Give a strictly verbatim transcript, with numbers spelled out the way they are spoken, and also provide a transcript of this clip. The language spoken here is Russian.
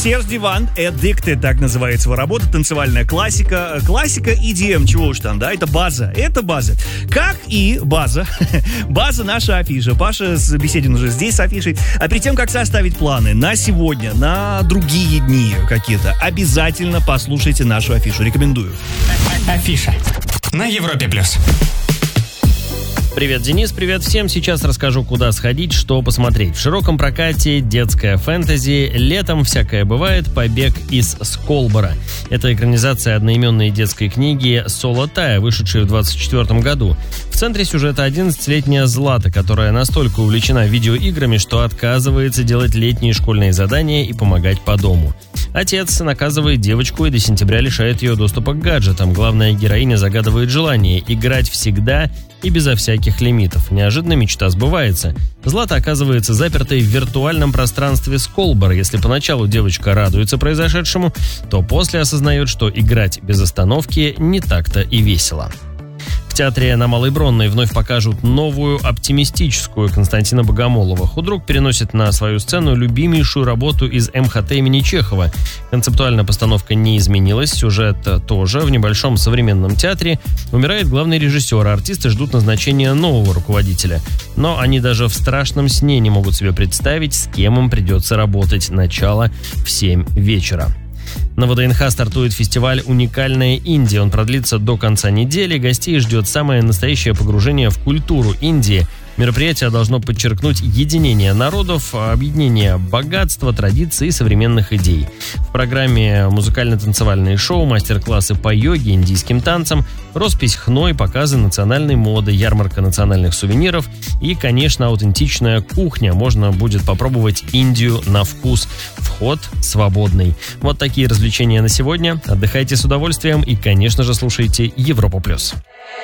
Серж Диван, Addicted, так называется его работа, танцевальная классика, классика и ди эм, чего уж там, да, это база, это база. Как и база, база наша афиша. Паша Беседин уже здесь с афишей. А перед тем, как составить планы на сегодня, на другие дни какие-то, обязательно послушайте нашу афишу, рекомендую. Афиша на Европе плюс. Привет, Денис, привет всем. Сейчас расскажу, куда сходить, что посмотреть. В широком прокате детская фэнтези. Летом всякое бывает. Побег из Сколбора. Это экранизация одноименной детской книги «Соло Тая», вышедшей в двадцать четвёртом году. В центре сюжета одиннадцатилетняя Злата, которая настолько увлечена видеоиграми, что отказывается делать летние школьные задания и помогать по дому. Отец наказывает девочку и до сентября лишает ее доступа к гаджетам. Главная героиня загадывает желание играть всегда и безо всяких лимитов. Неожиданно мечта сбывается. Злата оказывается запертой в виртуальном пространстве Сколбора. Если поначалу девочка радуется произошедшему, то после осознает, что играть без остановки не так-то и весело. В театре на Малой Бронной вновь покажут новую оптимистическую Константина Богомолова. Худрук переносит на свою сцену любимейшую работу из эм ха тэ имени Чехова. Концептуально постановка не изменилась, сюжет тоже. В небольшом современном театре умирает главный режиссер, а артисты ждут назначения нового руководителя. Но они даже в страшном сне не могут себе представить, с кем им придется работать. Начало в семь вечера. На вэ дэ эн ха стартует фестиваль «Уникальная Индия». Он продлится до конца недели. Гостей ждет самое настоящее погружение в культуру Индии. Мероприятие должно подчеркнуть единение народов, объединение богатства, традиций и современных идей. В программе музыкально-танцевальные шоу, мастер-классы по йоге, индийским танцам, роспись хной, показы национальной моды, ярмарка национальных сувениров и, конечно, аутентичная кухня. Можно будет попробовать Индию на вкус. Вход свободный. Вот такие развлечения на сегодня. Отдыхайте с удовольствием и, конечно же, слушайте Европу плюс.